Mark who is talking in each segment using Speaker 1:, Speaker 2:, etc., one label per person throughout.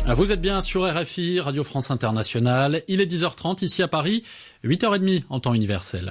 Speaker 1: Vous êtes bien sur RFI, Radio France Internationale. Il est 10h30 ici à Paris, 8h30 en temps universel.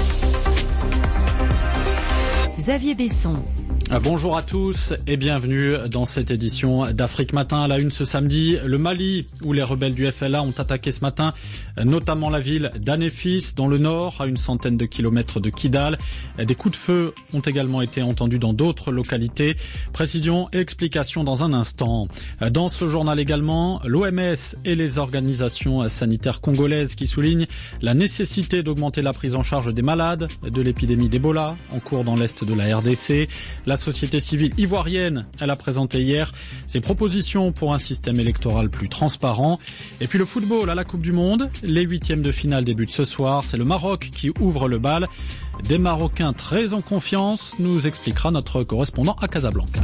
Speaker 2: Xavier Besson.
Speaker 1: Bonjour à tous et bienvenue dans cette édition d'Afrique Matin. À la une ce samedi, le Mali, où les rebelles du FLA ont attaqué ce matin, notamment la ville d'Anéfis, dans le nord, à une centaine de kilomètres de Kidal. Des coups de feu ont également été entendus dans d'autres localités. Précision et explication dans un instant. Dans ce journal également, l'OMS et les organisations sanitaires congolaises qui soulignent la nécessité d'augmenter la prise en charge des malades de l'épidémie d'Ebola en cours dans l'est de la RDC. La société civile ivoirienne, elle a présenté hier ses propositions pour un système électoral plus transparent. Et puis le football à la Coupe du Monde, les huitièmes de finale débutent ce soir. C'est le Maroc qui ouvre le bal. Des Marocains très en confiance, nous expliquera notre correspondant à Casablanca.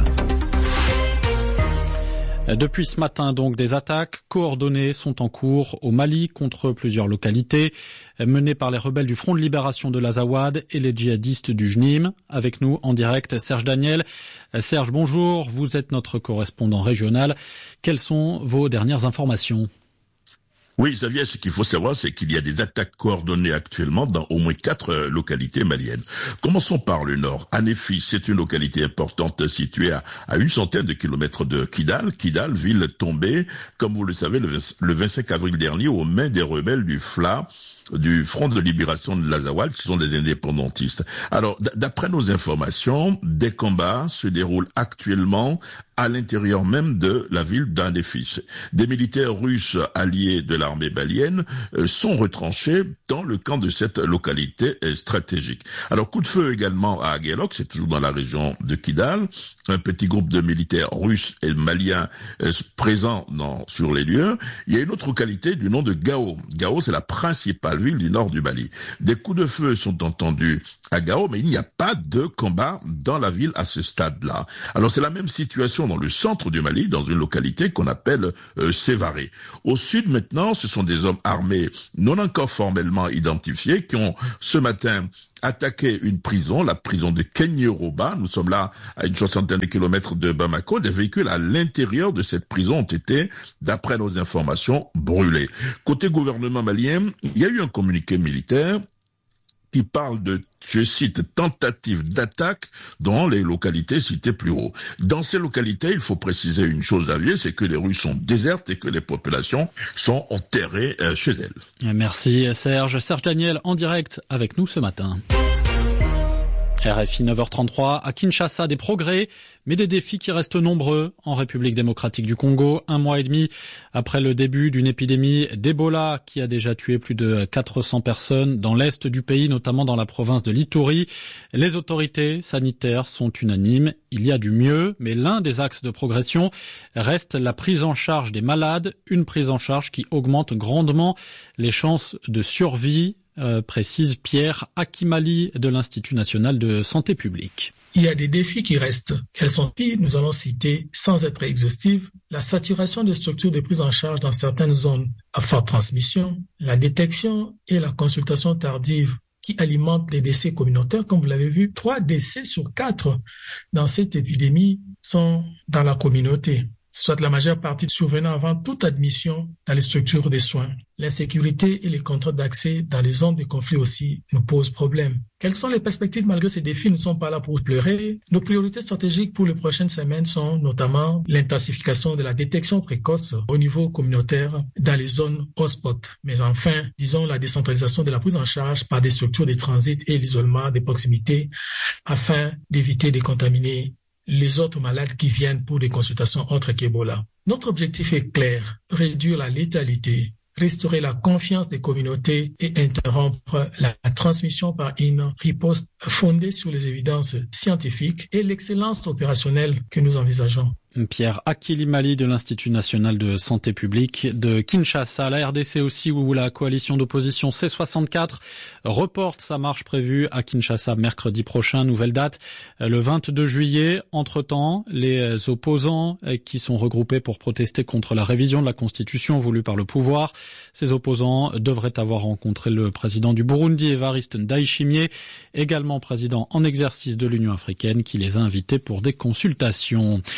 Speaker 1: Depuis ce matin, donc, des attaques coordonnées sont en cours au Mali contre plusieurs localités menées par les rebelles du Front de Libération de l'Azawad et les djihadistes du JNIM. Avec nous en direct, Serge Daniel. Serge, bonjour. Vous êtes notre correspondant régional. Quelles sont vos dernières informations ?
Speaker 3: Oui, Xavier, ce qu'il faut savoir, c'est qu'il y a des attaques coordonnées actuellement dans au moins 4 localités maliennes. Commençons par le nord. Anéfis, c'est une localité importante située à une centaine de kilomètres de Kidal. Kidal, ville tombée, comme vous le savez, le 25 avril dernier aux mains des rebelles du FLA, du Front de Libération de l'Azawad, qui sont des indépendantistes. Alors, d'après nos informations, des combats se déroulent actuellement à l'intérieur même de la ville d'Anéfis. Des militaires russes alliés de l'armée malienne sont retranchés dans le camp de cette localité stratégique. Alors, coup de feu également à Aguelok, c'est toujours dans la région de Kidal. Un petit groupe de militaires russes et maliens présents sur les lieux. Il y a une autre localité du nom de Gao. Gao, c'est la principale ville du nord du Mali. Des coups de feu sont entendus à Gao, mais il n'y a pas de combat dans la ville à ce stade-là. Alors, c'est la même situation dans le centre du Mali, dans une localité qu'on appelle Sévaré. Au sud, maintenant, ce sont des hommes armés non encore formellement identifiés qui ont, ce matin, attaqué une prison, la prison de Kenyoroba. Nous sommes là à une soixantaine de kilomètres de Bamako. Des véhicules à l'intérieur de cette prison ont été, d'après nos informations, brûlés. Côté gouvernement malien, il y a eu un communiqué militaire qui parle de, je cite, tentative d'attaque dans les localités citées plus haut. Dans ces localités, il faut préciser une chose, Xavier, c'est que les rues sont désertes et que les populations sont enterrées chez elles.
Speaker 1: Merci Serge. Serge Daniel en direct avec nous ce matin. RFI 9h33, à Kinshasa, des progrès, mais des défis qui restent nombreux en République démocratique du Congo. 1 mois et demi après le début d'une épidémie d'Ebola qui a déjà tué plus de 400 personnes dans l'est du pays, notamment dans la province de l'Ituri. Les autorités sanitaires sont unanimes. Il y a du mieux, mais l'un des axes de progression reste la prise en charge des malades, une prise en charge qui augmente grandement les chances de survie. Précise Pierre Akimali de l'Institut national de santé publique.
Speaker 4: Il y a des défis qui restent. Quels sont-ils? Nous allons citer, sans être exhaustifs, la saturation des structures de prise en charge dans certaines zones à forte transmission, la détection et la consultation tardive qui alimentent les décès communautaires. Comme vous l'avez vu, 3 décès sur 4 dans cette épidémie sont dans la communauté, soit la majeure partie survenant avant toute admission dans les structures de soins. L'insécurité et les contraintes d'accès dans les zones de conflit aussi nous posent problème. Quelles sont les perspectives malgré ces défis? Nous ne sommes pas là pour pleurer. Nos priorités stratégiques pour les prochaines semaines sont notamment l'intensification de la détection précoce au niveau communautaire dans les zones hotspot. Mais enfin, disons la décentralisation de la prise en charge par des structures de transit et l'isolement des proximités afin d'éviter de contaminer les autres malades qui viennent pour des consultations autres qu'Ebola. Notre objectif est clair, réduire la létalité, restaurer la confiance des communautés et interrompre la transmission par une riposte fondée sur les évidences scientifiques et l'excellence opérationnelle que nous envisageons.
Speaker 1: Pierre Akilimali de l'Institut national de santé publique de Kinshasa. La RDC aussi, où la coalition d'opposition C64 reporte sa marche prévue à Kinshasa mercredi prochain. Nouvelle date, le 22 juillet. Entre-temps, les opposants qui sont regroupés pour protester contre la révision de la Constitution voulue par le pouvoir, ces opposants devraient avoir rencontré le président du Burundi, Evariste Ndayishimiye, également président en exercice de l'Union africaine, qui les a invités pour des consultations. Une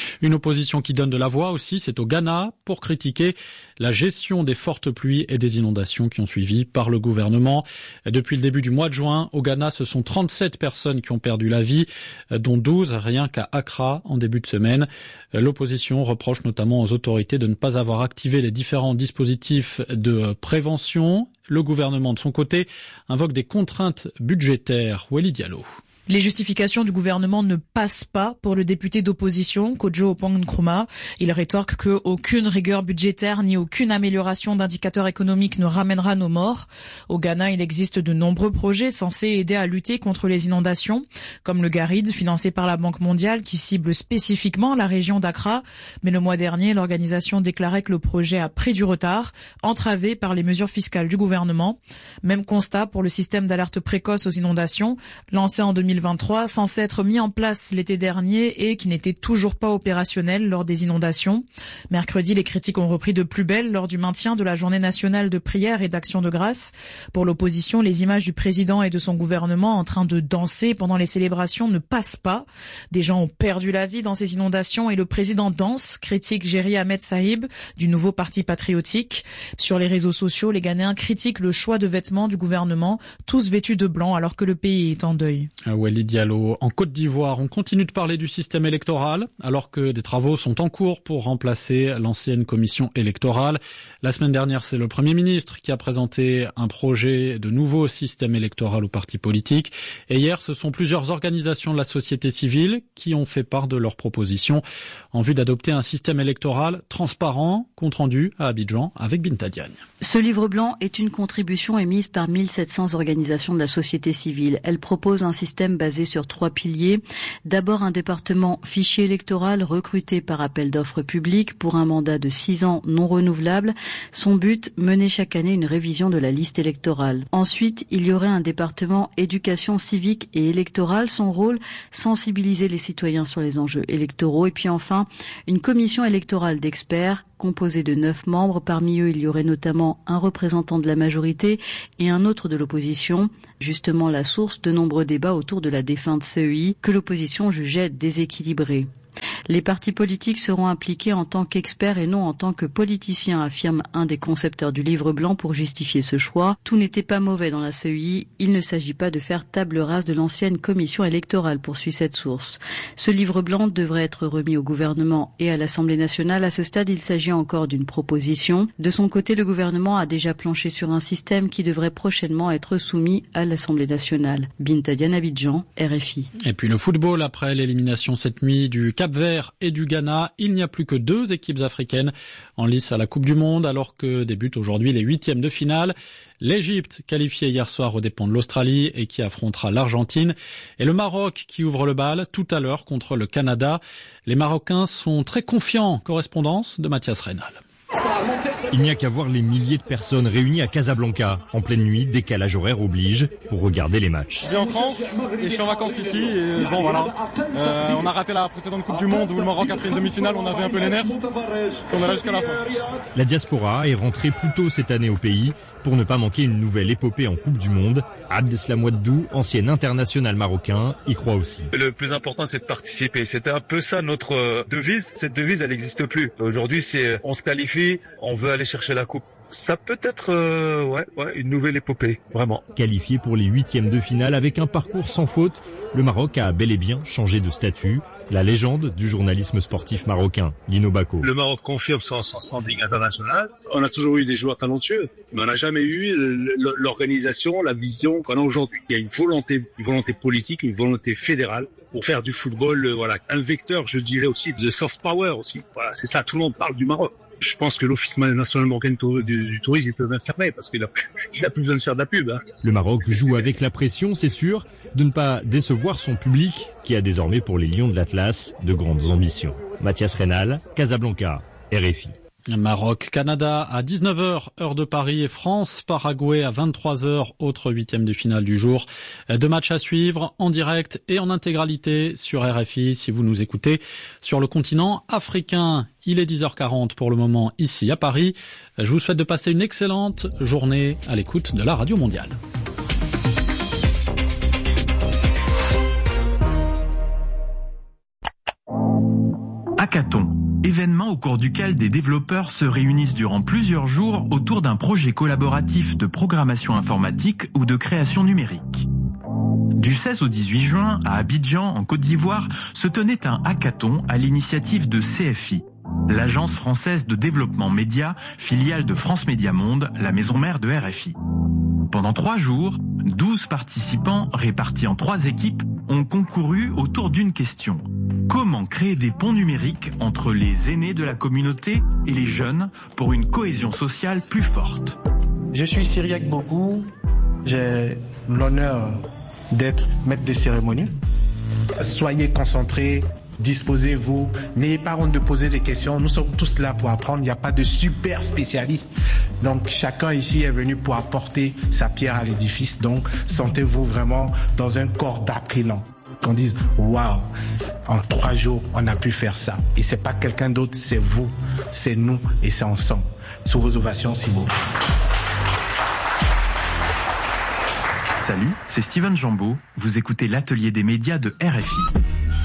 Speaker 1: opposition qui donne de la voix aussi, c'est au Ghana pour critiquer la gestion des fortes pluies et des inondations qui ont suivi par le gouvernement. Depuis le début du mois de juin, au Ghana, ce sont 37 personnes qui ont perdu la vie, dont 12 rien qu'à Accra en début de semaine. L'opposition reproche notamment aux autorités de ne pas avoir activé les différents dispositifs de prévention. Le gouvernement, de son côté, invoque des contraintes budgétaires. Weli Diallo.
Speaker 5: Les justifications du gouvernement ne passent pas pour le député d'opposition, Kojo Oppong Nkrumah. Il rétorque qu'aucune rigueur budgétaire ni aucune amélioration d'indicateurs économiques ne ramènera nos morts. Au Ghana, il existe de nombreux projets censés aider à lutter contre les inondations, comme le GARID, financé par la Banque mondiale, qui cible spécifiquement la région d'Accra. Mais le mois dernier, l'organisation déclarait que le projet a pris du retard, entravé par les mesures fiscales du gouvernement. Même constat pour le système d'alerte précoce aux inondations, lancé en 2023, censé être mis en place l'été dernier et qui n'était toujours pas opérationnel lors des inondations. Mercredi, les critiques ont repris de plus belle lors du maintien de la journée nationale de prière et d'action de grâce. Pour l'opposition, les images du président et de son gouvernement en train de danser pendant les célébrations ne passent pas. Des gens ont perdu la vie dans ces inondations et le président danse, critique Jerry Ahmed Sahib du nouveau parti patriotique. Sur les réseaux sociaux, les Ghanéens critiquent le choix de vêtements du gouvernement, tous vêtus de blanc alors que le pays est en deuil.
Speaker 1: Weli Diallo. En Côte d'Ivoire, on continue de parler du système électoral alors que des travaux sont en cours pour remplacer l'ancienne commission électorale. La semaine dernière, c'est le Premier ministre qui a présenté un projet de nouveau système électoral aux partis politiques. Et hier, ce sont plusieurs organisations de la société civile qui ont fait part de leurs propositions en vue d'adopter un système électoral transparent, compte rendu à Abidjan avec Binta Diagne.
Speaker 6: Ce livre blanc est une contribution émise par 1700 organisations de la société civile. Elle propose un système basé sur 3 piliers. D'abord, un département fichier électoral recruté par appel d'offres publiques pour un mandat de 6 ans non renouvelable. Son but, mener chaque année une révision de la liste électorale. Ensuite, il y aurait un département éducation civique et électorale. Son rôle, sensibiliser les citoyens sur les enjeux électoraux. Et puis enfin, une commission électorale d'experts composée de 9 membres. Parmi eux, il y aurait notamment un représentant de la majorité et un autre de l'opposition. Justement la source de nombreux débats autour de la défunte CEI que l'opposition jugeait déséquilibrée. Les partis politiques seront impliqués en tant qu'experts et non en tant que politiciens, affirme un des concepteurs du livre blanc pour justifier ce choix. Tout n'était pas mauvais dans la CEI. Il ne s'agit pas de faire table rase de l'ancienne commission électorale, poursuit cette source. Ce livre blanc devrait être remis au gouvernement et à l'Assemblée nationale. À ce stade, il s'agit encore d'une proposition. De son côté, le gouvernement a déjà planché sur un système qui devrait prochainement être soumis à l'Assemblée nationale. Binta Diagne, Abidjan, RFI.
Speaker 1: Et puis le football, après l'élimination cette nuit du Cap-Vert et du Ghana, il n'y a plus que 2 équipes africaines en lice à la Coupe du Monde alors que débutent aujourd'hui les 8e de finale. L'Égypte, qualifiée hier soir aux dépens de l'Australie et qui affrontera l'Argentine, et le Maroc qui ouvre le bal tout à l'heure contre le Canada. Les Marocains sont très confiants. Correspondance de Mathias Reynal.
Speaker 7: Il n'y a qu'à voir les milliers de personnes réunies à Casablanca. En pleine nuit, décalage horaire oblige pour regarder les matchs.
Speaker 8: Je viens en France et je suis en vacances ici. Et bon voilà, on a raté la précédente Coupe du Monde où le Maroc a fait une demi-finale, on avait un peu les nerfs. On est là jusqu'à la fin.
Speaker 7: La diaspora est rentrée plus tôt cette année au pays pour ne pas manquer une nouvelle épopée en Coupe du Monde. Abdeslam Ouaddou, ancien international marocain, y croit aussi.
Speaker 9: Le plus important, c'est de participer. C'était un peu ça notre devise. Cette devise, elle n'existe plus. Aujourd'hui, c'est on se qualifie, on veut aller chercher la coupe. Ça peut être une nouvelle épopée, vraiment.
Speaker 7: Qualifié pour les 8e de finale avec un parcours sans faute, le Maroc a bel et bien changé de statut. La légende du journalisme sportif marocain, Lino Bako.
Speaker 10: Le Maroc confirme son standing international. On a toujours eu des joueurs talentueux, mais on n'a jamais eu l'organisation, la vision qu'on a aujourd'hui. Il y a une volonté politique, une volonté fédérale pour faire du football, un vecteur, je dirais aussi, de soft power aussi. Voilà, c'est ça, tout le monde parle du Maroc. Je pense que l'Office national marocain du tourisme, il peut même fermer parce qu'il a plus besoin de faire de la pub.
Speaker 7: Le Maroc joue avec la pression, c'est sûr, de ne pas décevoir son public qui a désormais pour les Lions de l'Atlas de grandes ambitions. Mathias Reynal, Casablanca, RFI.
Speaker 1: Maroc-Canada à 19h, heure de Paris, et France-Paraguay à 23h, autre 8e de finale du jour. 2 matchs à suivre en direct et en intégralité sur RFI si vous nous écoutez sur le continent africain. Il est 10h40 pour le moment ici à Paris. Je vous souhaite de passer une excellente journée à l'écoute de la Radio Mondiale.
Speaker 11: Hackathon, événement au cours duquel des développeurs se réunissent durant plusieurs jours autour d'un projet collaboratif de programmation informatique ou de création numérique. Du 16 au 18 juin, à Abidjan, en Côte d'Ivoire, se tenait un hackathon à l'initiative de CFI, l'agence française de développement média, filiale de France Média Monde, la maison mère de RFI. Pendant 3 jours, 12 participants répartis en 3 équipes ont concouru autour d'une question. Comment créer des ponts numériques entre les aînés de la communauté et les jeunes pour une cohésion sociale plus forte?
Speaker 12: Je suis Cyriac Bokou, j'ai l'honneur d'être maître de cérémonie. Soyez concentrés, disposez-vous, n'ayez pas honte de poser des questions. Nous sommes tous là pour apprendre, il n'y a pas de super spécialiste. Donc chacun ici est venu pour apporter sa pierre à l'édifice. Donc sentez-vous vraiment dans un corps d'apprenant. Qu'on dise waouh, en 3 jours on a pu faire ça. Et c'est pas quelqu'un d'autre, c'est vous, c'est nous et c'est ensemble. Sous vos ovations, si beau.
Speaker 11: Salut, c'est Steven Jambeau. Vous écoutez l'atelier des médias de RFI.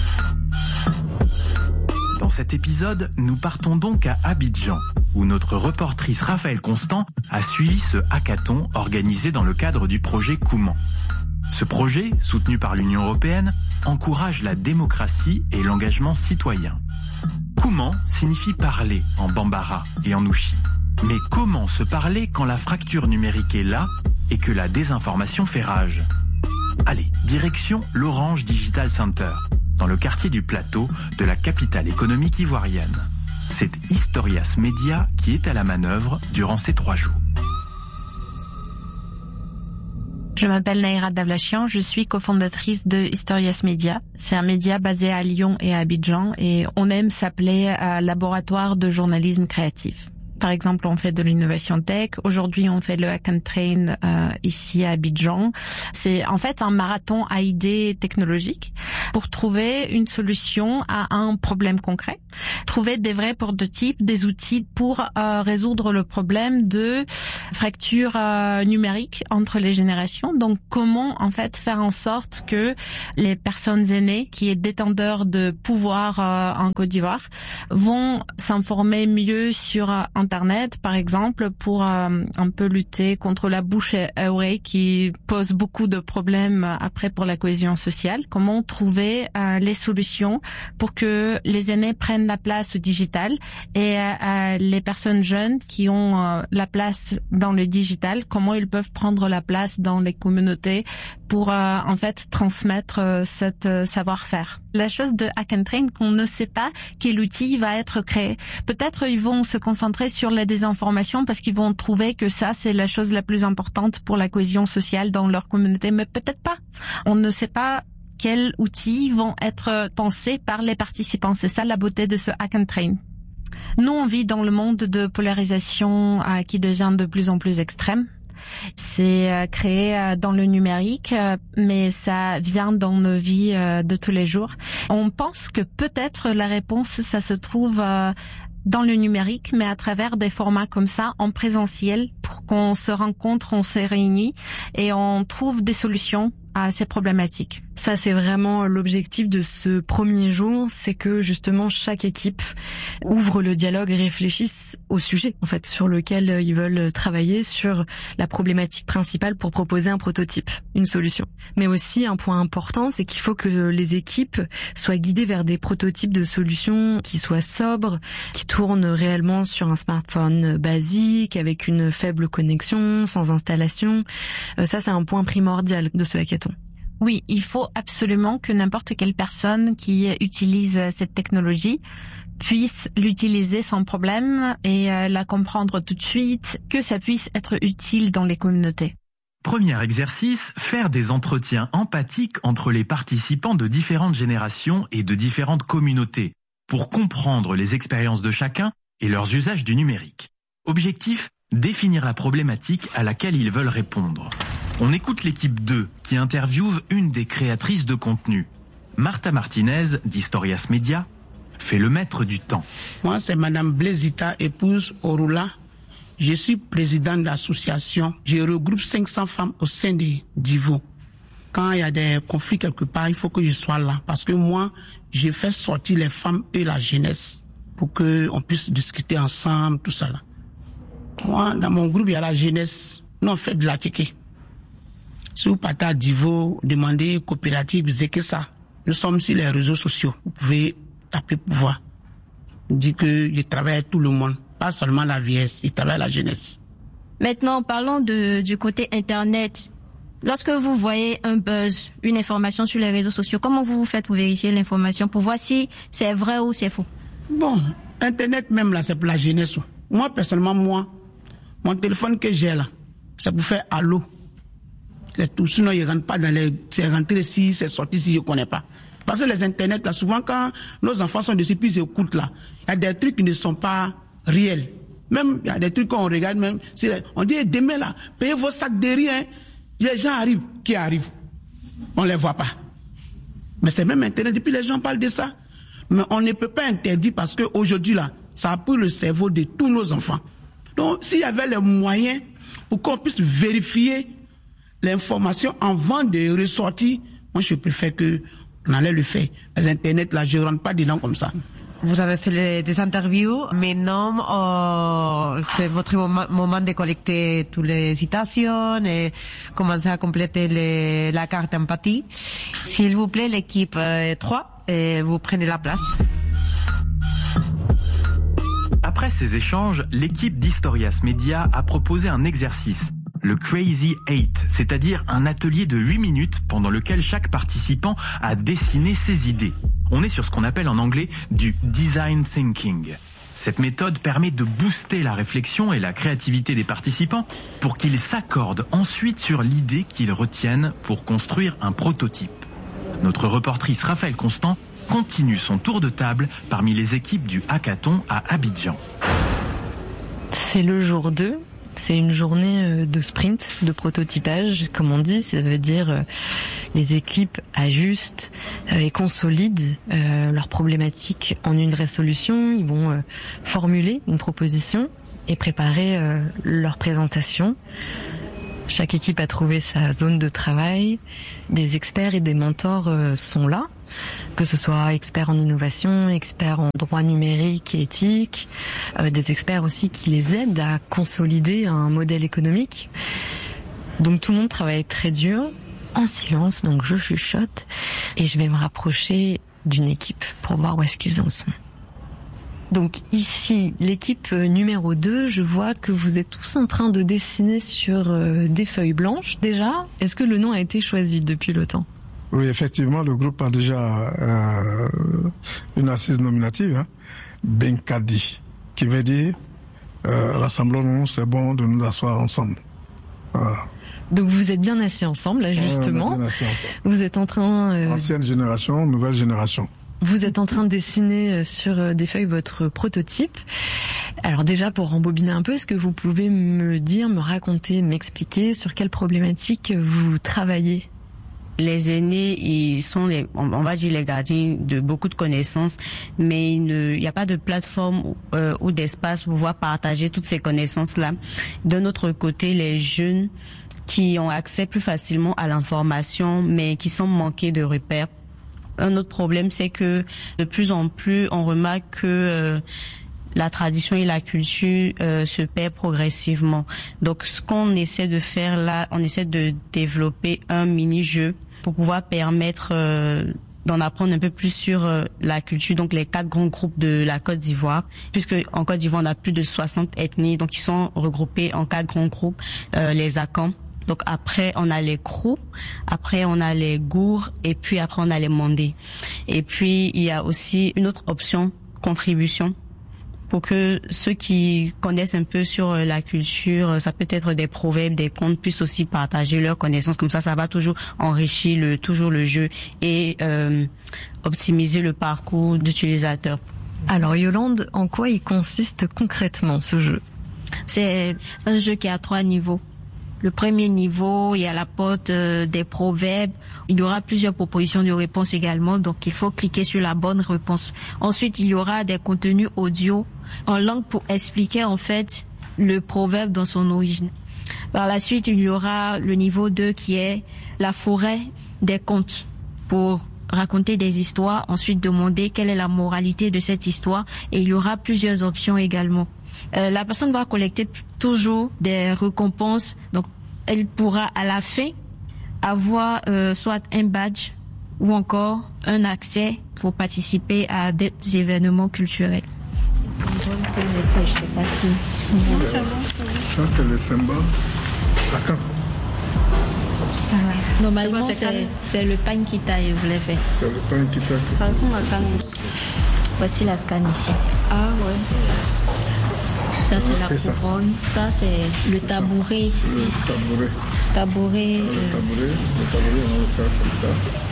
Speaker 11: Dans cet épisode, nous partons donc à Abidjan, où notre reportrice Raphaël Constant a suivi ce hackathon organisé dans le cadre du projet Kouman. Ce projet, soutenu par l'Union européenne, encourage la démocratie et l'engagement citoyen. Kouman signifie parler en bambara et en ouchi. Mais comment se parler quand la fracture numérique est là et que la désinformation fait rage? Allez, direction l'Orange Digital Center, dans le quartier du Plateau de la capitale économique ivoirienne. C'est Historias Media qui est à la manœuvre durant ces 3 jours.
Speaker 13: Je m'appelle Naïra Davlachian, je suis cofondatrice de Historias Media. C'est un média basé à Lyon et à Abidjan et on aime s'appeler laboratoire de journalisme créatif. Par exemple, on fait de l'innovation tech. Aujourd'hui, on fait le Hack and Train ici à Abidjan. C'est en fait un marathon à idées technologiques pour trouver une solution à un problème concret. Trouver des vrais prototypes, des outils pour résoudre le problème de fracture numérique entre les générations. Donc, comment en fait faire en sorte que les personnes aînées qui est détenteurs de pouvoir en Côte d'Ivoire vont s'informer mieux sur Internet, par exemple, pour un peu lutter contre la bouche à oreille qui pose beaucoup de problèmes après pour la cohésion sociale. Comment trouver les solutions pour que les aînés prennent la place au digital et les personnes jeunes qui ont la place dans le digital, comment ils peuvent prendre la place dans les communautés pour en fait transmettre cette savoir-faire. La chose de Hack and Train, qu'on ne sait pas quel outil va être créé. Peut-être ils vont se concentrer sur la désinformation parce qu'ils vont trouver que ça c'est la chose la plus importante pour la cohésion sociale dans leur communauté, mais peut-être pas. On ne sait pas quels outils vont être pensés par les participants. C'est ça la beauté de ce Hack and Train. Nous, on vit dans le monde de polarisation qui devient de plus en plus extrême. C'est créé dans le numérique, mais ça vient dans nos vies de tous les jours. On pense que peut-être la réponse, ça se trouve dans le numérique, mais à travers des formats comme ça, en présentiel, pour qu'on se rencontre, on se réunit et on trouve des solutions à ces problématiques.
Speaker 14: Ça, c'est vraiment l'objectif de ce premier jour, c'est que justement chaque équipe ouvre le dialogue et réfléchisse au sujet, en fait, sur lequel ils veulent travailler, sur la problématique principale pour proposer un prototype, une solution. Mais aussi, un point important, c'est qu'il faut que les équipes soient guidées vers des prototypes de solutions qui soient sobres, qui tournent réellement sur un smartphone basique, avec une faible connexion, sans installation. Ça, c'est un point primordial de ce hackathon.
Speaker 13: Oui, il faut absolument que n'importe quelle personne qui utilise cette technologie puisse l'utiliser sans problème et la comprendre tout de suite, que ça puisse être utile dans les communautés.
Speaker 11: Premier exercice, faire des entretiens empathiques entre les participants de différentes générations et de différentes communautés pour comprendre les expériences de chacun et leurs usages du numérique. Objectif, définir la problématique à laquelle ils veulent répondre. On écoute l'équipe 2 qui interviewe une des créatrices de contenu. Martha Martinez, d'Historias Media, fait le maître du temps.
Speaker 15: Moi, c'est Madame Blaisita, épouse Orula. Je suis président de l'association. Je regroupe 500 femmes au sein de Divo. Quand il y a des conflits quelque part, il faut que je sois là. Parce que moi, je fais sortir les femmes et la jeunesse pour qu'on puisse discuter ensemble, tout ça là. Moi, dans mon groupe, il y a la jeunesse. Nous, on fait de la kéké. Si vous partez à Divo, demandez coopérative, Zekesa. Nous sommes sur les réseaux sociaux. Vous pouvez taper pour voir. On dit que je travaille avec tout le monde. Pas seulement la vieillesse, je travaille la jeunesse.
Speaker 16: Maintenant, parlons du côté Internet. Lorsque vous voyez un buzz, une information sur les réseaux sociaux, comment vous faites pour vérifier l'information, pour voir si c'est vrai ou c'est faux?
Speaker 15: Bon, Internet même là, c'est pour la jeunesse. Moi, personnellement, mon téléphone que j'ai là, c'est pour faire allô. C'est tout. Sinon, il ne rentre pas dans les... C'est rentré ici, c'est sorti si je ne connais pas. Parce que les Internet, là, souvent, quand nos enfants sont dessus, puis ils écoutent là, il y a des trucs qui ne sont pas réels. Même, il y a des trucs qu'on regarde même. On dit, demain là, payez vos sacs de riz, hein. Les gens arrivent, qui arrivent. On ne les voit pas. Mais c'est même Internet, et puis les gens parlent de ça. Mais on ne peut pas interdire parce qu'aujourd'hui là, ça a pris le cerveau de tous nos enfants. Donc, s'il y avait les moyens pour qu'on puisse vérifier l'information avant de ressortir, moi je préfère qu'on allait le faire. Les Internet là, je ne rentre pas dedans comme ça.
Speaker 17: Vous avez fait des interviews. Maintenant, c'est votre moment de collecter toutes les citations et commencer à compléter la carte empathie. S'il vous plaît, l'équipe 3, vous prenez la place.
Speaker 11: Après ces échanges, l'équipe d'Historias Media a proposé un exercice, le Crazy 8, c'est-à-dire un atelier de 8 minutes pendant lequel chaque participant a dessiné ses idées. On est sur ce qu'on appelle en anglais du design thinking. Cette méthode permet de booster la réflexion et la créativité des participants pour qu'ils s'accordent ensuite sur l'idée qu'ils retiennent pour construire un prototype. Notre reportrice Raphaël Constant continue son tour de table parmi les équipes du hackathon à Abidjan.
Speaker 14: C'est le jour 2. C'est une journée de sprint, de prototypage, comme on dit. Ça veut dire les équipes ajustent et consolident leurs problématiques en une vraie solution. Ils vont formuler une proposition et préparer leur présentation. Chaque équipe a trouvé sa zone de travail. Des experts et des mentors sont là, que ce soit experts en innovation, experts en droit numérique et éthique, des experts aussi qui les aident à consolider un modèle économique. Donc tout le monde travaille très dur, en silence, donc je chuchote et je vais me rapprocher d'une équipe pour voir où est-ce qu'ils en sont. Donc ici, l'équipe numéro 2, je vois que vous êtes tous en train de dessiner sur des feuilles blanches. Déjà, est-ce que le nom a été choisi depuis le temps?
Speaker 18: Oui, effectivement, le groupe a déjà une assise nominative, hein, Benkadi, qui veut dire rassemblons-nous, c'est bon de nous asseoir ensemble. Voilà.
Speaker 14: Donc vous êtes bien assis ensemble, là, justement.
Speaker 18: Bien assis ensemble.
Speaker 14: Vous êtes en train...
Speaker 18: Ancienne génération, nouvelle génération.
Speaker 14: Vous êtes en train de dessiner sur des feuilles votre prototype. Alors déjà, pour rembobiner un peu, est-ce que vous pouvez me dire, me raconter, m'expliquer sur quelle problématique vous travaillez?
Speaker 19: Les aînés, ils sont on va dire les gardiens de beaucoup de connaissances, mais il n'y a pas de plateforme ou d'espace pour pouvoir partager toutes ces connaissances-là. De notre côté, les jeunes qui ont accès plus facilement à l'information, mais qui sont manqués de repères. Un autre problème, c'est que de plus en plus, on remarque que la tradition et la culture se perdent progressivement. Donc, ce qu'on essaie de faire là, on essaie de développer un mini-jeu pour pouvoir permettre d'en apprendre un peu plus sur la culture, donc les 4 grands groupes de la Côte d'Ivoire, puisque en Côte d'Ivoire, on a plus de 60 ethnies, donc ils sont regroupés en 4 grands groupes, les Akans. Donc après, on a les Krou, après on a les Gour, et puis après on a les Mandés. Et puis, il y a aussi une autre option, contribution, pour que ceux qui connaissent un peu sur la culture, ça peut être des proverbes, des contes, puissent aussi partager leurs connaissances. Comme ça va toujours enrichir le jeu et optimiser le parcours d'utilisateur.
Speaker 14: Alors Yolande, en quoi il consiste concrètement ce jeu?
Speaker 16: C'est un jeu qui a 3 niveaux. Le premier niveau, il y a la porte des proverbes. Il y aura plusieurs propositions de réponses également, donc il faut cliquer sur la bonne réponse. Ensuite, il y aura des contenus audio en langue pour expliquer en fait le proverbe dans son origine. Par la suite, il y aura le niveau 2 qui est la forêt des contes pour raconter des histoires, ensuite demander quelle est la moralité de cette histoire, et il y aura plusieurs options également. La personne va collecter toujours des récompenses, donc elle pourra à la fin avoir soit un badge ou encore un accès pour participer à des événements culturels. Je sais pas si...
Speaker 18: Ça c'est le symbole. D'accord.
Speaker 16: Ça va. Normalement, c'est le pain qui taille, vous l'avez fait.
Speaker 18: C'est le pain qui taille.
Speaker 16: Ça ressemble à la canne. Voici la canne ici. Ah ouais. Ça, c'est la couronne. Ça, c'est le tabouret.
Speaker 18: Le tabouret.
Speaker 16: Tabouret.
Speaker 18: Le tabouret, on va le faire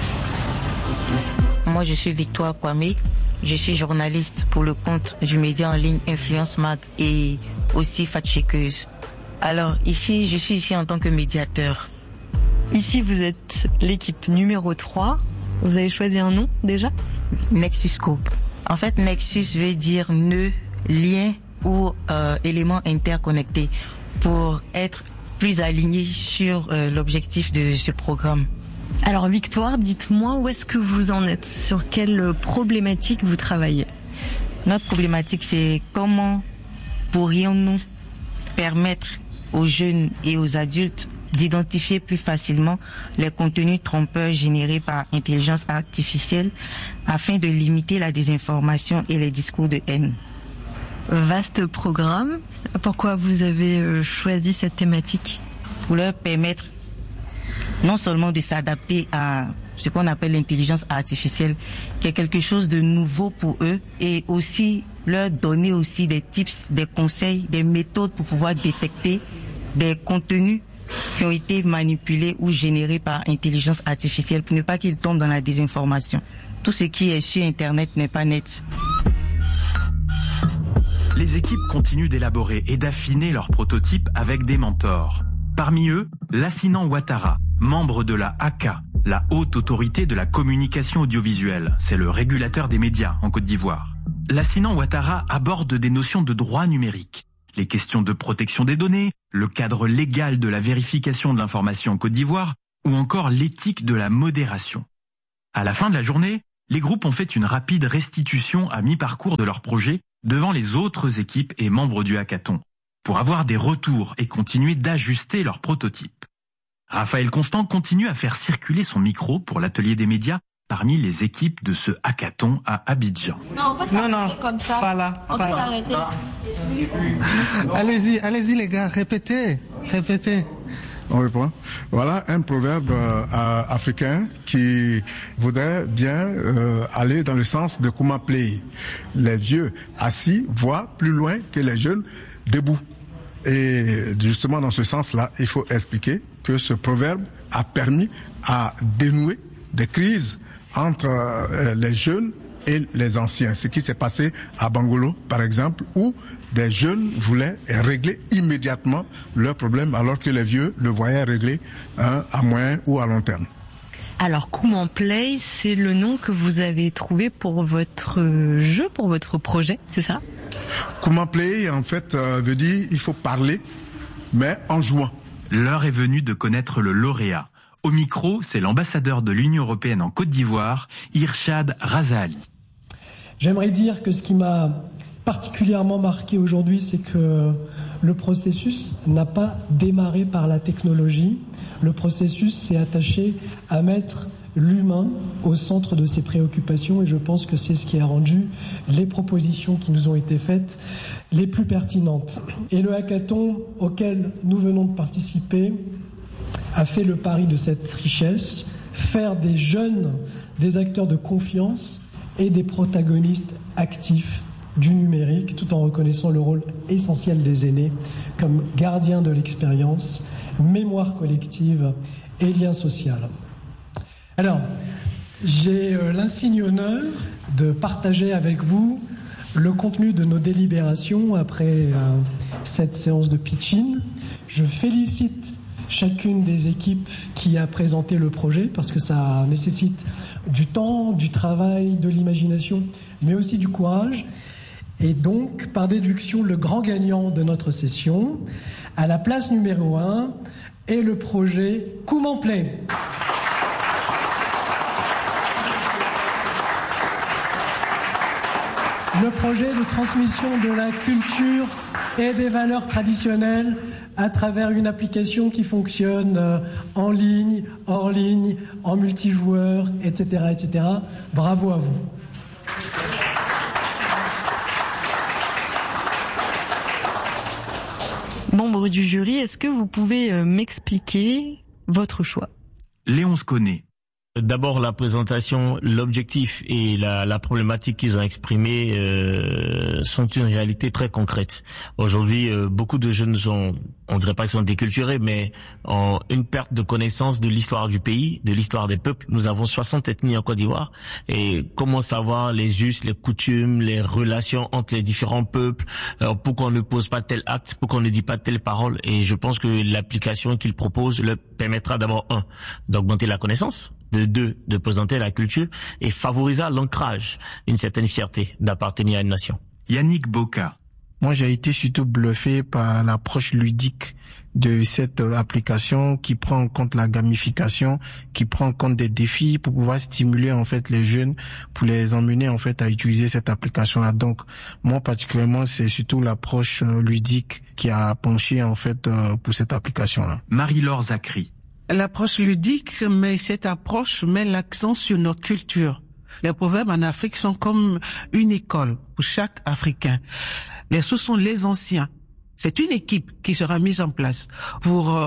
Speaker 18: comme ça.
Speaker 20: Moi, je suis Victoire Kwame. Je suis journaliste pour le compte du média en ligne Influence Mag et aussi fact-checkeuse. Alors, ici, je suis ici en tant que médiateur.
Speaker 14: Ici, vous êtes l'équipe numéro 3. Vous avez choisi un nom déjà ?
Speaker 20: Nexus Scope. En fait, Nexus veut dire nœud, lien ou élément interconnecté pour être plus aligné sur l'objectif de ce programme.
Speaker 14: Alors Victoire, dites-moi où est-ce que vous en êtes ? Sur quelle problématique vous travaillez ?
Speaker 20: Notre problématique, c'est comment pourrions-nous permettre aux jeunes et aux adultes d'identifier plus facilement les contenus trompeurs générés par intelligence artificielle afin de limiter la désinformation et les discours de haine.
Speaker 14: Vaste programme. Pourquoi vous avez choisi cette thématique ?
Speaker 20: Pour leur permettre non seulement de s'adapter à ce qu'on appelle l'intelligence artificielle, qui est quelque chose de nouveau pour eux, et aussi leur donner aussi des tips, des conseils, des méthodes pour pouvoir détecter des contenus qui ont été manipulés ou générés par intelligence artificielle pour ne pas qu'ils tombent dans la désinformation. Tout ce qui est sur Internet n'est pas net.
Speaker 11: Les équipes continuent d'élaborer et d'affiner leurs prototypes avec des mentors. Parmi eux, Lassinan Ouattara, membre de la ACA, la Haute Autorité de la Communication Audiovisuelle. C'est le régulateur des médias en Côte d'Ivoire. Lassinan Ouattara aborde des notions de droit numérique, les questions de protection des données, le cadre légal de la vérification de l'information en Côte d'Ivoire ou encore l'éthique de la modération. À la fin de la journée, les groupes ont fait une rapide restitution à mi-parcours de leur projet devant les autres équipes et membres du hackathon, pour avoir des retours et continuer d'ajuster leurs prototypes. Raphaël Constant continue à faire circuler son micro pour l'atelier des médias parmi les équipes de ce hackathon à Abidjan.
Speaker 16: Non, on peut s'arrêter comme ça.
Speaker 12: Pas là.
Speaker 16: On peut s'arrêter.
Speaker 12: Allez-y les gars, répétez.
Speaker 18: On reprend. Voilà un proverbe africain qui voudrait bien aller dans le sens de Kuma Play. Les vieux assis voient plus loin que les jeunes debout. Et justement dans ce sens-là, il faut expliquer que ce proverbe a permis à dénouer des crises entre les jeunes et les anciens. Ce qui s'est passé à Bangolo, par exemple, où des jeunes voulaient régler immédiatement leurs problèmes alors que les vieux le voyaient régler à moyen ou à long terme.
Speaker 14: Alors, Comment Play, c'est le nom que vous avez trouvé pour votre jeu, pour votre projet, c'est ça ?
Speaker 18: Comment Play, en fait, veut dire il faut parler, mais en jouant.
Speaker 11: L'heure est venue de connaître le lauréat. Au micro, c'est l'ambassadeur de l'Union européenne en Côte d'Ivoire, Irshad Razali.
Speaker 21: J'aimerais dire que ce qui m'a particulièrement marqué aujourd'hui, c'est que le processus n'a pas démarré par la technologie. Le processus s'est attaché à mettre l'humain au centre de ses préoccupations et je pense que c'est ce qui a rendu les propositions qui nous ont été faites les plus pertinentes. Et le hackathon auquel nous venons de participer a fait le pari de cette richesse, faire des jeunes des acteurs de confiance et des protagonistes actifs du numérique, tout en reconnaissant le rôle essentiel des aînés comme gardiens de l'expérience, mémoire collective et lien social. Alors, j'ai l'insigne honneur de partager avec vous le contenu de nos délibérations après cette séance de pitching. Je félicite chacune des équipes qui a présenté le projet parce que ça nécessite du temps, du travail, de l'imagination, mais aussi du courage. Et donc, par déduction, le grand gagnant de notre session, à la place numéro 1, est le projet Comment Play. le projet de transmission de la culture et des valeurs traditionnelles à travers une application qui fonctionne en ligne, hors ligne, en multijoueur, etc., etc. Bravo à vous.
Speaker 14: Membre du jury, est-ce que vous pouvez m'expliquer votre choix?
Speaker 11: Léonce Connet.
Speaker 2: D'abord, la présentation, l'objectif et la problématique qu'ils ont exprimée sont une réalité très concrète. Aujourd'hui, beaucoup de jeunes on dirait pas qu'ils sont déculturés, mais ont une perte de connaissance de l'histoire du pays, de l'histoire des peuples. Nous avons 60 ethnies en Côte d'Ivoire. Et comment savoir les us, les coutumes, les relations entre les différents peuples, pourquoi on ne pose pas tel acte, pourquoi on ne dit pas telle parole. Et je pense que l'application qu'ils proposent leur permettra d'abord, d'augmenter la connaissance, de présenter la culture et favoriser l'ancrage, une certaine fierté d'appartenir à une nation.
Speaker 11: Yannick Boka.
Speaker 12: Moi, j'ai été surtout bluffé par l'approche ludique de cette application qui prend en compte la gamification, qui prend en compte des défis pour pouvoir stimuler en fait les jeunes, pour les emmener en fait à utiliser cette application-là. Donc, moi particulièrement, c'est surtout l'approche ludique qui a penché en fait pour cette application-là.
Speaker 11: Marie-Laure Zachry.
Speaker 22: L'approche ludique, mais cette approche met l'accent sur notre culture. Les proverbes en Afrique sont comme une école pour chaque Africain. Les sous sont les anciens. C'est une équipe qui sera mise en place pour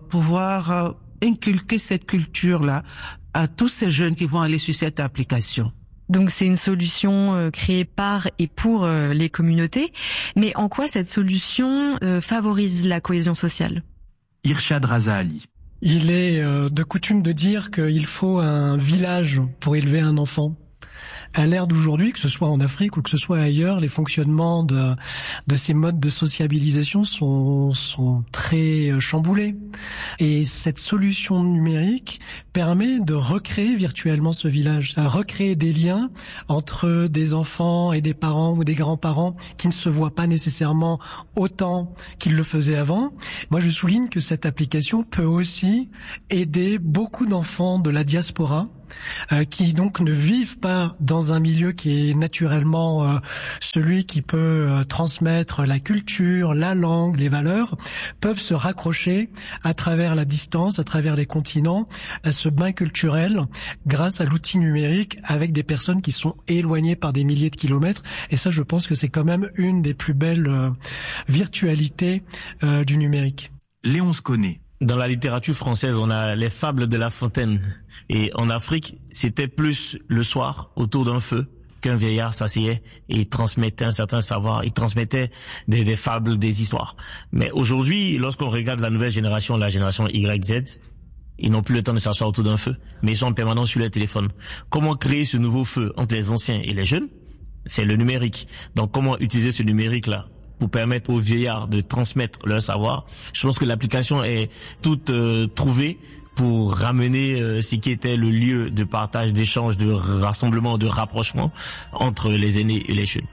Speaker 22: pouvoir inculquer cette culture-là à tous ces jeunes qui vont aller sur cette application.
Speaker 14: Donc c'est une solution créée par et pour les communautés. Mais en quoi cette solution favorise la cohésion sociale?
Speaker 11: Irshad Razali.
Speaker 21: Il est de coutume de dire qu'il faut un village pour élever un enfant. À l'ère d'aujourd'hui, que ce soit en Afrique ou que ce soit ailleurs, les fonctionnements de ces modes de sociabilisation sont très chamboulés. Et cette solution numérique permet de recréer virtuellement ce village, à recréer des liens entre des enfants et des parents ou des grands-parents qui ne se voient pas nécessairement autant qu'ils le faisaient avant. Moi, je souligne que cette application peut aussi aider beaucoup d'enfants de la diaspora qui donc ne vivent pas dans un milieu qui est naturellement celui qui peut transmettre la culture, la langue, les valeurs, peuvent se raccrocher à travers la distance, à travers les continents, à ce bain culturel grâce à l'outil numérique avec des personnes qui sont éloignées par des milliers de kilomètres. Et ça, je pense que c'est quand même une des plus belles virtualités du numérique.
Speaker 11: Léonce Connet.
Speaker 2: Dans la littérature française, on a les fables de La Fontaine. Et en Afrique, c'était plus le soir, autour d'un feu, qu'un vieillard s'asseyait et il transmettait un certain savoir, il transmettait des fables, des histoires. Mais aujourd'hui, lorsqu'on regarde la nouvelle génération, la génération YZ, ils n'ont plus le temps de s'asseoir autour d'un feu, mais ils sont en permanence sur leur téléphone. Comment créer ce nouveau feu entre les anciens et les jeunes? C'est le numérique. Donc comment utiliser ce numérique-là pour permettre aux vieillards de transmettre leur savoir? Je pense que l'application est toute trouvée pour ramener ce qui était le lieu de partage, d'échange, de rassemblement, de rapprochement entre les aînés et les jeunes.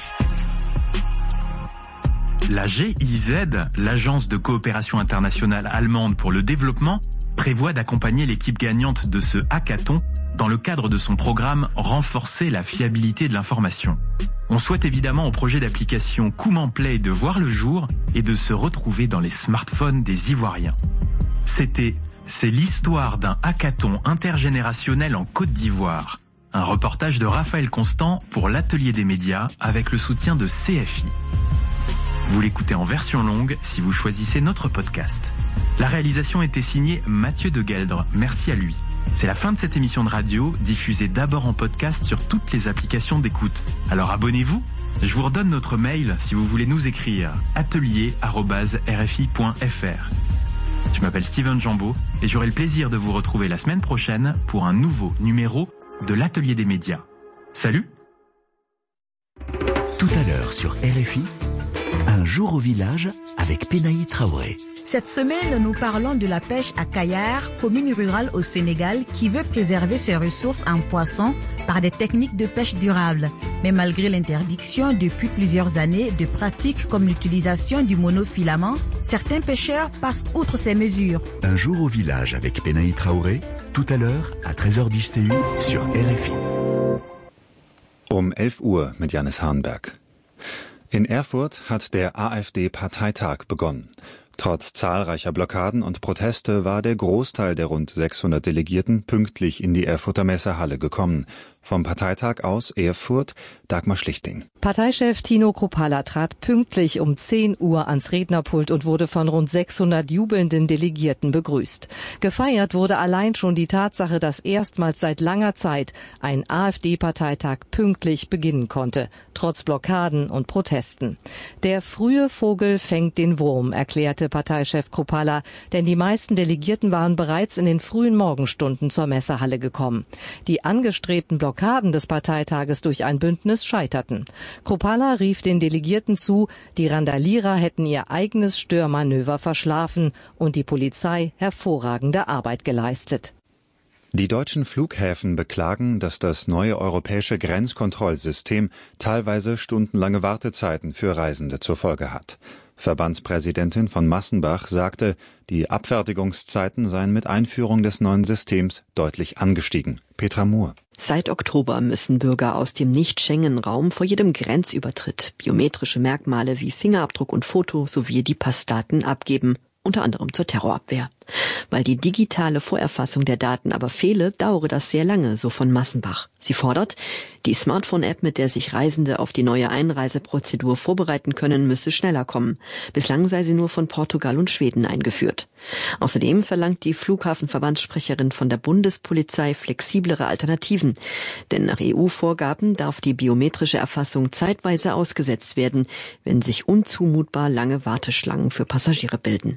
Speaker 11: La GIZ, l'Agence de coopération internationale allemande pour le développement, prévoit d'accompagner l'équipe gagnante de ce hackathon dans le cadre de son programme « Renforcer la fiabilité de l'information ». On souhaite évidemment au projet d'application Kouman Play de voir le jour et de se retrouver dans les smartphones des Ivoiriens. C'est l'histoire d'un hackathon intergénérationnel en Côte d'Ivoire. Un reportage de Raphaël Constant pour l'Atelier des médias avec le soutien de CFI. Vous l'écoutez en version longue si vous choisissez notre podcast. La réalisation était signée Mathieu de Gueldre. Merci à lui. C'est la fin de cette émission de radio, diffusée d'abord en podcast sur toutes les applications d'écoute. Alors abonnez-vous. Je vous redonne notre mail si vous voulez nous écrire, atelier@rfi.fr. Je m'appelle Steven Jambeau et j'aurai le plaisir de vous retrouver la semaine prochaine pour un nouveau numéro de l'Atelier des médias. Salut!
Speaker 23: Tout à l'heure sur RFI, un jour au village avec Penaï Traoré.
Speaker 24: Cette semaine, nous parlons de la pêche à Kayar, commune rurale au Sénégal, qui veut préserver ses ressources en poissons par des techniques de pêche durables. Mais malgré l'interdiction depuis plusieurs années de pratiques comme l'utilisation du monofilament, certains pêcheurs passent outre ces mesures.
Speaker 23: Un jour au village avec Penaï Traoré, tout à l'heure à 13h10 TU sur RFI.
Speaker 3: Um 11 Uhr mit Janis Hahnberg. In Erfurt hat der AfD-Parteitag begonnen. Trotz zahlreicher Blockaden und Proteste war der Großteil der rund 600 Delegierten pünktlich in die Erfurter Messehalle gekommen. Vom Parteitag aus Erfurt, Dagmar Schlichting.
Speaker 4: Parteichef Tino Kruppalla trat pünktlich um 10 Uhr ans Rednerpult und wurde von rund 600 jubelnden Delegierten begrüßt. Gefeiert wurde allein schon die Tatsache, dass erstmals seit langer Zeit ein AfD-Parteitag pünktlich beginnen konnte, trotz Blockaden und Protesten. Der frühe Vogel fängt den Wurm, erklärte Parteichef Kruppalla, denn die meisten Delegierten waren bereits in den frühen Morgenstunden zur Messehalle gekommen. Die angestrebten Blockaden des Parteitages durch ein Bündnis scheiterten. Kruppalla rief den Delegierten zu, die Randalierer hätten ihr eigenes Störmanöver verschlafen und die Polizei hervorragende Arbeit geleistet.
Speaker 3: Die deutschen Flughäfen beklagen, dass das neue europäische Grenzkontrollsystem teilweise stundenlange Wartezeiten für Reisende zur Folge hat. Verbandspräsidentin von Massenbach sagte, die Abfertigungszeiten seien mit Einführung des neuen Systems deutlich angestiegen. Petra Mohr.
Speaker 5: Seit Oktober müssen Bürger aus dem Nicht-Schengen-Raum vor jedem Grenzübertritt biometrische Merkmale wie Fingerabdruck und Foto sowie die Passdaten abgeben, unter anderem zur Terrorabwehr. Weil die digitale Vorerfassung der Daten aber fehle, dauere das sehr lange, so von Massenbach. Sie fordert, die Smartphone-App, mit der sich Reisende auf die neue Einreiseprozedur vorbereiten können, müsse schneller kommen. Bislang sei sie nur von Portugal und Schweden eingeführt. Außerdem verlangt die Flughafenverbandssprecherin von der Bundespolizei flexiblere Alternativen. Denn nach EU-Vorgaben darf die biometrische Erfassung zeitweise ausgesetzt werden, wenn sich unzumutbar lange Warteschlangen für Passagiere bilden.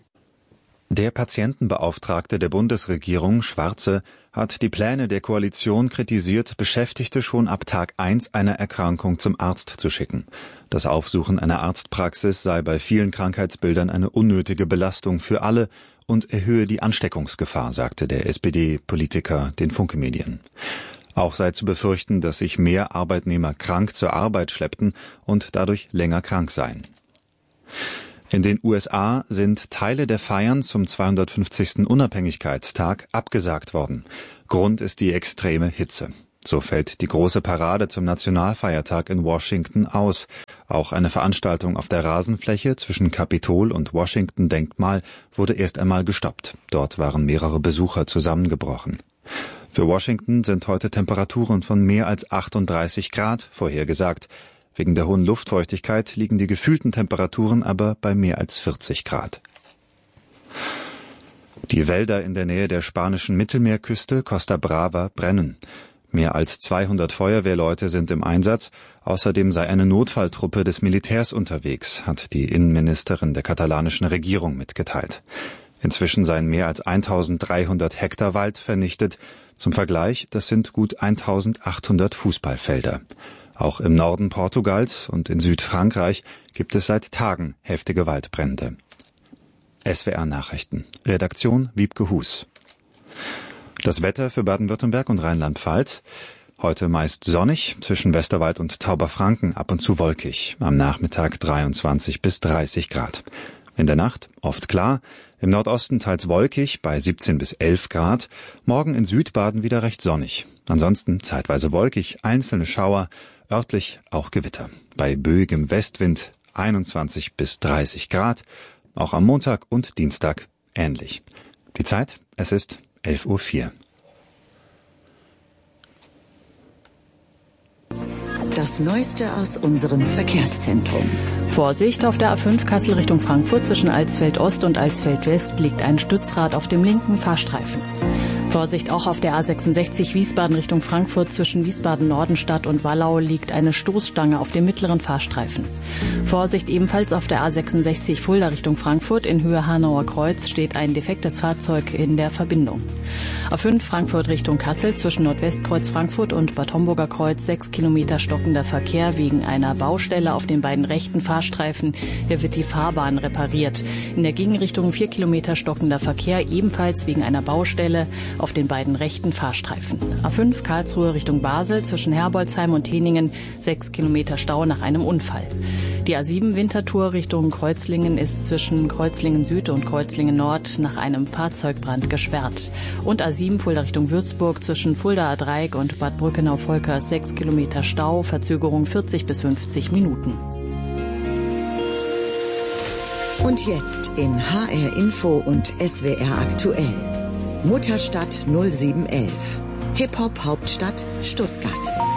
Speaker 3: Der Patientenbeauftragte der Bundesregierung, Schwarze, hat die Pläne der Koalition kritisiert, Beschäftigte schon ab Tag 1 einer Erkrankung zum Arzt zu schicken. Das Aufsuchen einer Arztpraxis sei bei vielen Krankheitsbildern eine unnötige Belastung für alle und erhöhe die Ansteckungsgefahr, sagte der SPD-Politiker den Funke-Medien. Auch sei zu befürchten, dass sich mehr Arbeitnehmer krank zur Arbeit schleppten und dadurch länger krank seien. In den USA sind Teile der Feiern zum 250. Unabhängigkeitstag abgesagt worden. Grund ist die extreme Hitze. So fällt die große Parade zum Nationalfeiertag in Washington aus. Auch eine Veranstaltung auf der Rasenfläche zwischen Kapitol und Washington-Denkmal wurde erst einmal gestoppt. Dort waren mehrere Besucher zusammengebrochen. Für Washington sind heute Temperaturen von mehr als 38 Grad vorhergesagt. Wegen der hohen Luftfeuchtigkeit liegen die gefühlten Temperaturen aber bei mehr als 40 Grad. Die Wälder in der Nähe der spanischen Mittelmeerküste Costa Brava brennen. Mehr als 200 Feuerwehrleute sind im Einsatz. Außerdem sei eine Notfalltruppe des Militärs unterwegs, hat die Innenministerin der katalanischen Regierung mitgeteilt. Inzwischen seien mehr als 1300 Hektar Wald vernichtet. Zum Vergleich, das sind gut 1800 Fußballfelder. Auch im Norden Portugals und in Südfrankreich gibt es seit Tagen heftige Waldbrände. SWR Nachrichten. Redaktion Wiebke Hus. Das Wetter für Baden-Württemberg und Rheinland-Pfalz. Heute meist sonnig, zwischen Westerwald und Tauberfranken ab und zu wolkig. Am Nachmittag 23 bis 30 Grad. In der Nacht oft klar, im Nordosten teils wolkig bei 17 bis 11 Grad. Morgen in Südbaden wieder recht sonnig. Ansonsten zeitweise wolkig, einzelne Schauer, örtlich auch Gewitter. Bei böigem Westwind 21 bis 30 Grad. Auch am Montag und Dienstag ähnlich. Die Zeit, es ist 11:04 Uhr.
Speaker 6: Das Neueste aus unserem Verkehrszentrum.
Speaker 25: Vorsicht, auf der A5 Kassel Richtung Frankfurt zwischen Alsfeld Ost und Alsfeld West liegt ein Stützrad auf dem linken Fahrstreifen. Vorsicht, auch auf der A66 Wiesbaden Richtung Frankfurt zwischen Wiesbaden-Nordenstadt und Wallau liegt eine Stoßstange auf dem mittleren Fahrstreifen. Vorsicht, ebenfalls auf der A66 Fulda Richtung Frankfurt in Höhe Hanauer Kreuz steht ein defektes Fahrzeug in der Verbindung. A5 Frankfurt Richtung Kassel zwischen Nordwestkreuz Frankfurt und Bad Homburger Kreuz 6 Kilometer stockender Verkehr wegen einer Baustelle auf den beiden rechten Fahrstreifen. Hier wird die Fahrbahn repariert. In der Gegenrichtung 4 Kilometer stockender Verkehr ebenfalls wegen einer Baustelle. auf den beiden rechten Fahrstreifen. A5 Karlsruhe Richtung Basel zwischen Herbolzheim und Heningen 6 Kilometer Stau nach einem Unfall. Die A7 Winterthur Richtung Kreuzlingen ist zwischen Kreuzlingen Süd und Kreuzlingen Nord nach einem Fahrzeugbrand gesperrt. Und A7 Fulda Richtung Würzburg zwischen Fulda A-Dreieck und Bad Brückenau-Volkers 6 Kilometer Stau, Verzögerung 40 bis 50 Minuten.
Speaker 6: Und jetzt in HR Info und SWR aktuell. Mutterstadt 0711. Hip-Hop-Hauptstadt Stuttgart.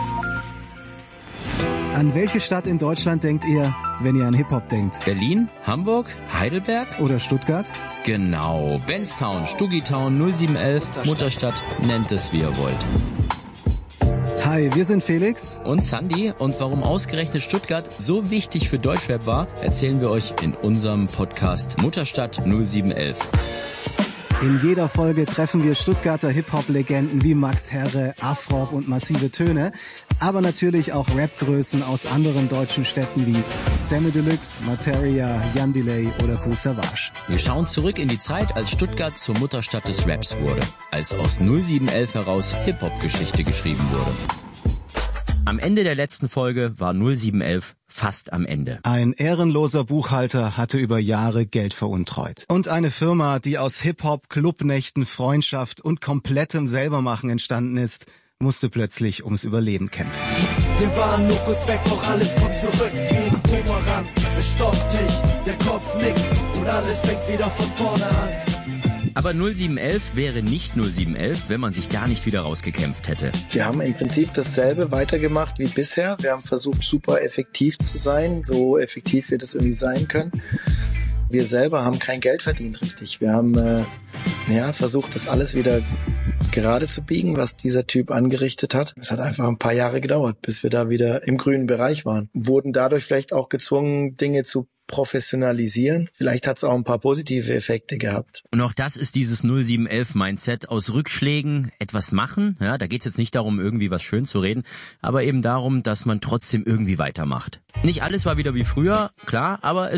Speaker 1: An welche Stadt in Deutschland denkt ihr, wenn ihr an Hip-Hop denkt?
Speaker 7: Berlin, Hamburg, Heidelberg?
Speaker 1: Oder Stuttgart?
Speaker 7: Genau, Benstown, Stuggitown 0711, Mutterstadt, nennt es wie ihr wollt.
Speaker 1: Hi, wir sind Felix
Speaker 7: und Sandy und warum ausgerechnet Stuttgart so wichtig für Deutschrap war, erzählen wir euch in unserem Podcast Mutterstadt 0711.
Speaker 1: In jeder Folge treffen wir Stuttgarter Hip-Hop-Legenden wie Max Herre, Afrob und Massive Töne, aber natürlich auch Rap-Größen aus anderen deutschen Städten wie Samy Deluxe, Materia, Jan Delay oder Kool Savas.
Speaker 7: Wir schauen zurück in die Zeit, als Stuttgart zur Mutterstadt des Raps wurde, als aus 0711 heraus Hip-Hop-Geschichte geschrieben wurde. Am Ende der letzten Folge war 0711 fast am Ende.
Speaker 1: Ein ehrenloser Buchhalter hatte über Jahre Geld veruntreut. Und eine Firma, die aus Hip-Hop, Clubnächten, Freundschaft und komplettem Selbermachen entstanden ist, musste plötzlich ums Überleben kämpfen.
Speaker 8: Wir waren nur kurz weg, doch alles kommt zurück wie ein Bumerang. Es stoppt dich, der Kopf nickt und alles fängt wieder von vorne an.
Speaker 7: Aber 0711 wäre nicht 0711, wenn man sich da nicht wieder rausgekämpft hätte.
Speaker 9: Wir haben im Prinzip dasselbe weitergemacht wie bisher. Wir haben versucht, super effektiv zu sein, so effektiv wir das irgendwie sein können. Wir selber haben kein Geld verdient, richtig. Wir haben versucht, das alles wieder gerade zu biegen, was dieser Typ angerichtet hat. Es hat einfach ein paar Jahre gedauert, bis wir da wieder im grünen Bereich waren. Wurden dadurch vielleicht auch gezwungen, Dinge zu professionalisieren. Vielleicht hat es auch ein paar positive Effekte gehabt.
Speaker 7: Und auch das ist dieses 0711-Mindset aus Rückschlägen etwas machen. Ja, da geht es jetzt nicht darum, irgendwie was schön zu reden, aber eben darum, dass man trotzdem irgendwie weitermacht. Nicht alles war wieder wie früher, klar, aber